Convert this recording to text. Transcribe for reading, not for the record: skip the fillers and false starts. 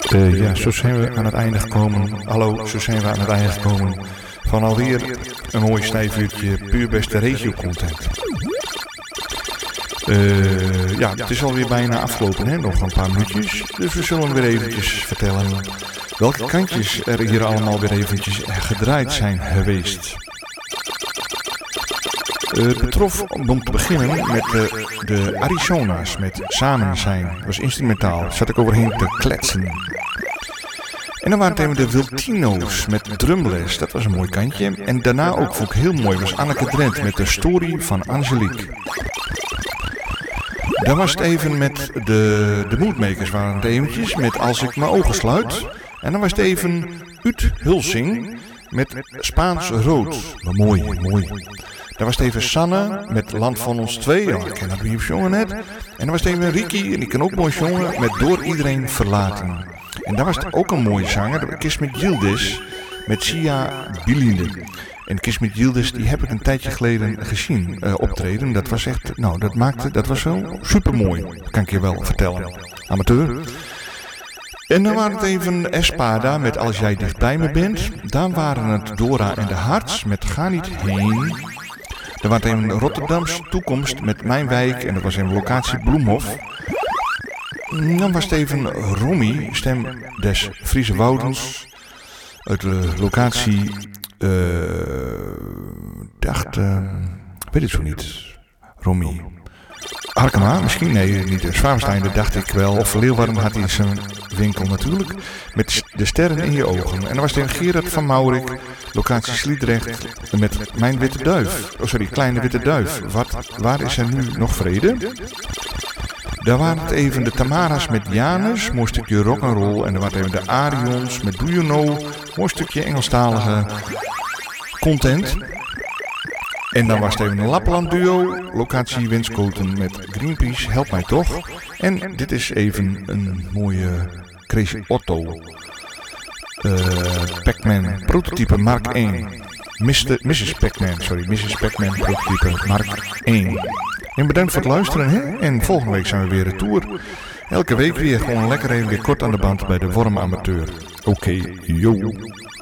Ja, zo zijn we aan het einde gekomen. Hallo, zo zijn we aan het einde gekomen van alweer een mooi stijfuurtje puur beste regio-content. Ja, het is alweer bijna afgelopen, hè? Nog een paar minuutjes. Dus we zullen weer eventjes vertellen welke kantjes er hier allemaal weer eventjes gedraaid zijn geweest. Het betrof, om te beginnen, met de Arizona's met Samen Zijn. Dat was instrumentaal, zat ik overheen te kletsen. En dan waren het even de Wiltino's met drumles, dat was een mooi kantje. En daarna ook, vond ik heel mooi, was Anneke Drent met de Story van Angelique. Dan was het even met de Moodmakers, waren het eventjes met Als ik mijn ogen sluit. En dan was het even Ut Hulsing met Spaans Rood. Wat mooi, mooi. Dan was het even Sanne met Land van ons 2. Ja, ik ken dat niet jongen net. En dan was het even Ricky, en die kan ook mooi jongen, met Door iedereen verlaten. En dan was het ook een mooie zanger, Kiss met Yildiz, met Sia Bilinde. En Kiss met Yildiz, die heb ik een tijdje geleden gezien optreden. Dat was echt, nou, dat was wel supermooi. Dat kan ik je wel vertellen. Amateur. En dan waren het even Espada met Als jij dichtbij me bent. Dan waren het Dora en de Harts met Ga niet heen. Dan was het even Rotterdams Toekomst met Mijn Wijk. En dat was even locatie Bloemhof. Dan was het even Romy, stem des Friese Woudens. Uit de locatie, weet ik zo niet. Romy. Arkema, misschien? Nee, niet. Zwaarstein, dat dacht ik wel. Of Leeuwarden had hij zijn winkel natuurlijk. Met de sterren in je ogen. En dan was het even Gerard van Maurik, locatie Sliedrecht, met Mijn Witte Duif. Oh, sorry, Kleine Witte Duif. Waar is er nu nog vrede? Daar waren het even de Tamara's met Janus, mooi stukje rock'n'roll. En dan waren het even de Arions met Do You Know, mooi stukje Engelstalige content. En dan was het even een Lapland duo, locatie Winschoten met Greenpeace, Help Mij Toch. En dit is even een mooie Crazy Otto. Pac-Man, prototype Mark 1. Mrs. Pac-Man, prototype Mark 1. En bedankt voor het luisteren, hè? En volgende week zijn we weer retour. Elke week weer gewoon lekker even weer kort aan de band bij de Worm Amateur. Oké, yo.